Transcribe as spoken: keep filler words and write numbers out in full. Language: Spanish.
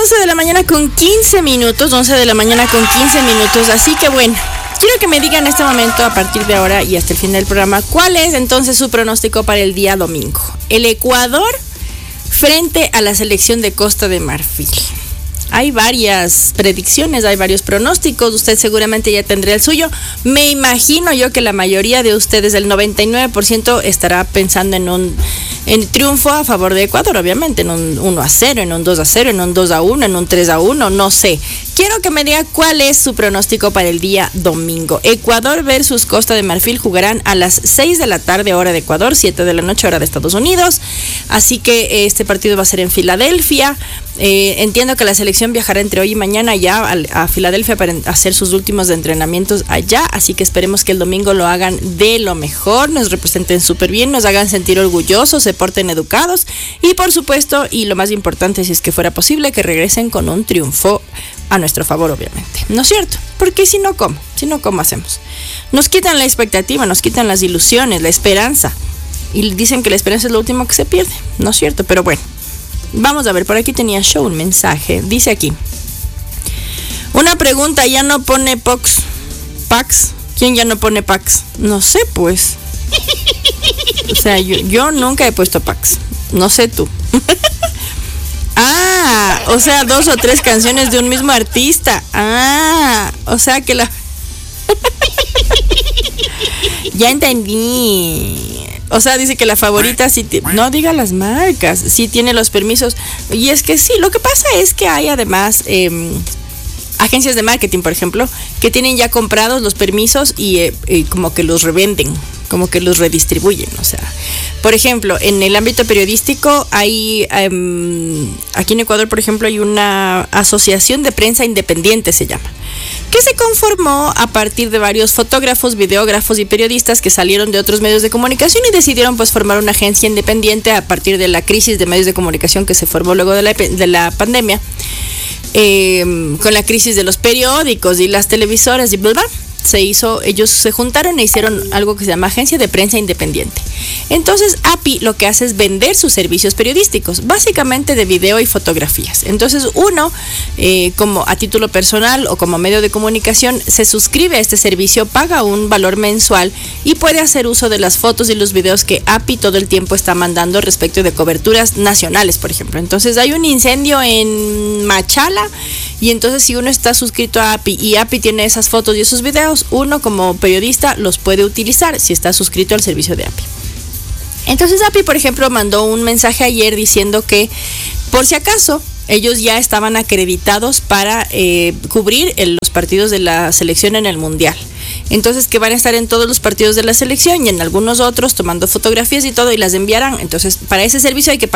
once de la mañana con quince minutos, once de la mañana con quince minutos, así que bueno, quiero que me digan en este momento, a partir de ahora y hasta el fin del programa, ¿cuál es entonces su pronóstico para el día domingo? El Ecuador frente a la selección de Costa de Marfil. Hay varias predicciones, hay varios pronósticos, usted seguramente ya tendrá el suyo. Me imagino yo que la mayoría de ustedes, el noventa y nueve por ciento, estará pensando en un en triunfo a favor de Ecuador, obviamente, en un uno a cero, en un dos a cero, en un dos a uno, en un tres a uno, no sé. Quiero que me diga cuál es su pronóstico para el día domingo. Ecuador versus Costa de Marfil jugarán a las seis de la tarde, hora de Ecuador, siete de la noche, hora de Estados Unidos. Así que este partido va a ser en Filadelfia. Eh, entiendo que la selección viajará entre hoy y mañana ya a, a Filadelfia para hacer sus últimos entrenamientos allá, así que esperemos que el domingo lo hagan de lo mejor, nos representen súper bien, nos hagan sentir orgullosos, se porten educados y por supuesto, y lo más importante si es que fuera posible, que regresen con un triunfo a nuestro favor, obviamente, ¿no es cierto? Porque si no, ¿cómo? Si no, ¿cómo hacemos? Nos quitan la expectativa, nos quitan las ilusiones, la esperanza, y dicen que la esperanza es lo último que se pierde, ¿no es cierto? Pero bueno, vamos a ver, por aquí tenía yo un mensaje. Dice aquí, una pregunta, ¿ya no pone Pox? ¿Pax? ¿Quién ya no pone Pax? No sé, pues. O sea, yo, yo nunca he puesto Pax. No sé tú. Ah, o sea, dos o tres canciones de un mismo artista. Ah, o sea que la... Ya entendí. O sea, dice que la favorita sí t- no diga las marcas, sí tiene los permisos. Y es que sí, lo que pasa es que hay además eh, agencias de marketing, por ejemplo, que tienen ya comprados los permisos y, eh, y como que los revenden, como que los redistribuyen. O sea, por ejemplo, en el ámbito periodístico hay, um, aquí en Ecuador, por ejemplo, hay una asociación de prensa independiente, se llama, que se conformó a partir de varios fotógrafos, videógrafos y periodistas que salieron de otros medios de comunicación y decidieron pues formar una agencia independiente a partir de la crisis de medios de comunicación que se formó luego de la, de la pandemia, eh, con la crisis de los periódicos y las televisoras y bla, bla. Se hizo, ellos se juntaron e hicieron algo que se llama Agencia de Prensa Independiente. Entonces, A P I lo que hace es vender sus servicios periodísticos, básicamente de video y fotografías. Entonces, uno, eh, como a título personal o como medio de comunicación, se suscribe a este servicio, paga un valor mensual y puede hacer uso de las fotos y los videos que A P I todo el tiempo está mandando respecto de coberturas nacionales, por ejemplo. Entonces, hay un incendio en Machala y entonces si uno está suscrito a A P I y A P I tiene esas fotos y esos videos, uno como periodista los puede utilizar si está suscrito al servicio de A P I. Entonces A P I, por ejemplo, mandó un mensaje ayer diciendo que por si acaso ellos ya estaban acreditados para eh, cubrir el, los partidos de la selección en el Mundial. Entonces que van a estar en todos los partidos de la selección y en algunos otros tomando fotografías y todo y las enviarán. Entonces para ese servicio hay que pagar